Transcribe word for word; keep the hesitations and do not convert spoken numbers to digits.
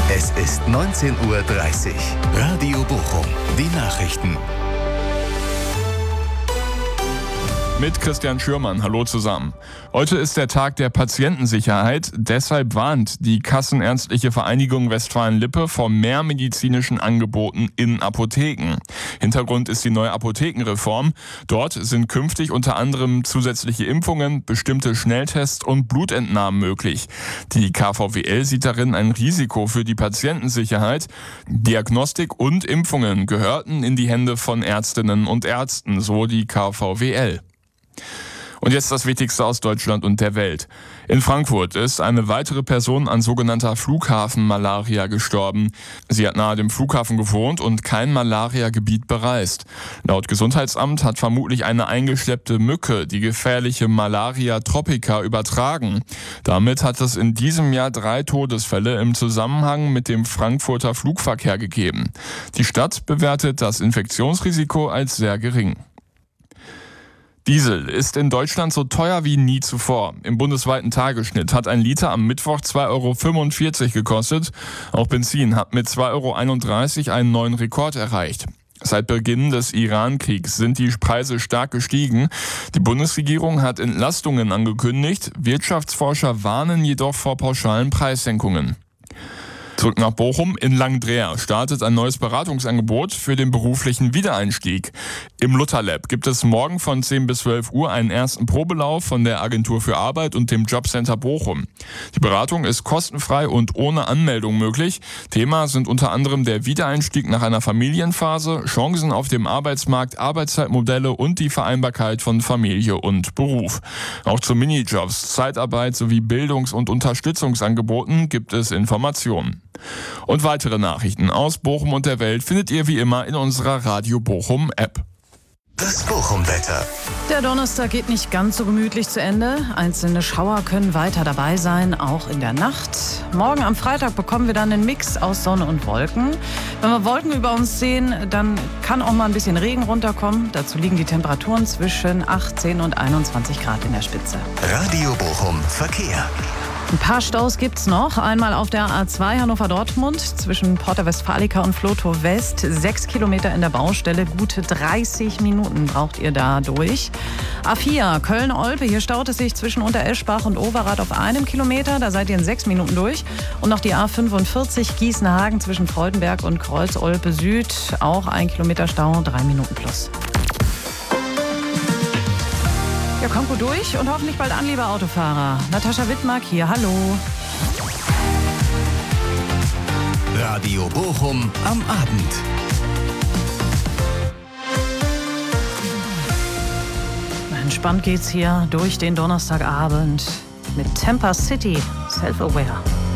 Es ist neunzehn Uhr dreißig. Radio Bochum. Die Nachrichten. Mit Christian Schürmann. Hallo zusammen. Heute ist der Tag der Patientensicherheit. Deshalb warnt die Kassenärztliche Vereinigung Westfalen-Lippe vor mehr medizinischen Angeboten in Apotheken. Hintergrund ist die neue Apothekenreform. Dort sind künftig unter anderem zusätzliche Impfungen, bestimmte Schnelltests und Blutentnahmen möglich. Die K V W L sieht darin ein Risiko für die Patientensicherheit. Diagnostik und Impfungen gehörten in die Hände von Ärztinnen und Ärzten, so die K V W L. Und jetzt das Wichtigste aus Deutschland und der Welt. In Frankfurt ist eine weitere Person an sogenannter Flughafenmalaria gestorben. Sie hat nahe dem Flughafen gewohnt und kein Malaria-Gebiet bereist. Laut Gesundheitsamt hat vermutlich eine eingeschleppte Mücke die gefährliche Malaria tropica übertragen. Damit hat es in diesem Jahr drei Todesfälle im Zusammenhang mit dem Frankfurter Flugverkehr gegeben. Die Stadt bewertet das Infektionsrisiko als sehr gering. Diesel ist in Deutschland so teuer wie nie zuvor. Im bundesweiten Tagesschnitt hat ein Liter am Mittwoch zwei Euro fünfundvierzig gekostet. Auch Benzin hat mit zwei Euro einunddreißig einen neuen Rekord erreicht. Seit Beginn des Iran-Kriegs sind die Preise stark gestiegen. Die Bundesregierung hat Entlastungen angekündigt. Wirtschaftsforscher warnen jedoch vor pauschalen Preissenkungen. Zurück nach Bochum. In Langdreer startet ein neues Beratungsangebot für den beruflichen Wiedereinstieg. Im Luther-Lab gibt es morgen von zehn bis zwölf Uhr einen ersten Probelauf von der Agentur für Arbeit und dem Jobcenter Bochum. Die Beratung ist kostenfrei und ohne Anmeldung möglich. Thema sind unter anderem der Wiedereinstieg nach einer Familienphase, Chancen auf dem Arbeitsmarkt, Arbeitszeitmodelle und die Vereinbarkeit von Familie und Beruf. Auch zu Minijobs, Zeitarbeit sowie Bildungs- und Unterstützungsangeboten gibt es Informationen. Und weitere Nachrichten aus Bochum und der Welt findet ihr wie immer in unserer Radio Bochum App. Das Bochum-Wetter. Der Donnerstag geht nicht ganz so gemütlich zu Ende. Einzelne Schauer können weiter dabei sein, auch in der Nacht. Morgen am Freitag bekommen wir dann einen Mix aus Sonne und Wolken. Wenn wir Wolken über uns sehen, dann kann auch mal ein bisschen Regen runterkommen. Dazu liegen die Temperaturen zwischen achtzehn und einundzwanzig Grad in der Spitze. Radio Bochum Verkehr. Ein paar Staus gibt's noch. Einmal auf der A zwei Hannover-Dortmund zwischen Porta Westfalica und Flotow West. Sechs Kilometer in der Baustelle. Gute dreißig Minuten braucht ihr da durch. A vier Köln-Olpe. Hier staut es sich zwischen Untereschbach und Overath auf einem Kilometer. Da seid ihr in sechs Minuten durch. Und noch die A fünfundvierzig Gießen-Hagen zwischen Freudenberg und Kreuz-Olpe Süd. Auch ein Kilometer Stau, drei Minuten plus. Ja, kommt gut durch und hoffentlich bald an, liebe Autofahrer. Natascha Wittmark hier, hallo. Radio Bochum am Abend. Entspannt geht's hier durch den Donnerstagabend mit Temper City, Self-Aware.